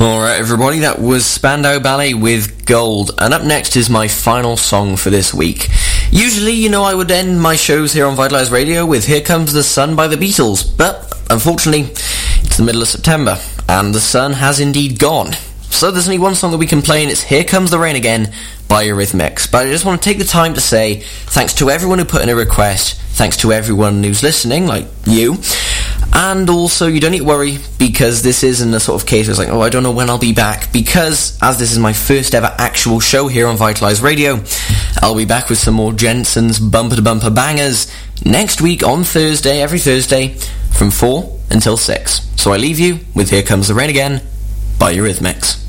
Alright everybody, that was Spandau Ballet with Gold, and up next is my final song for this week. Usually, I would end my shows here on Vitalize Radio with Here Comes the Sun by the Beatles, but unfortunately, it's the middle of September, and the sun has indeed gone. So there's only one song that we can play, and it's Here Comes the Rain Again by Eurythmics. But I just want to take the time to say thanks to everyone who put in a request, thanks to everyone who's listening, like you. And also, you don't need to worry, because this isn't the sort of case where it's like, I don't know when I'll be back, because as this is my first ever actual show here on Vitalize Radio, I'll be back with some more Jensen's bumper-to-bumper bangers next week on Thursday, every Thursday, from 4 until 6. So I leave you with Here Comes the Rain Again by Eurythmics.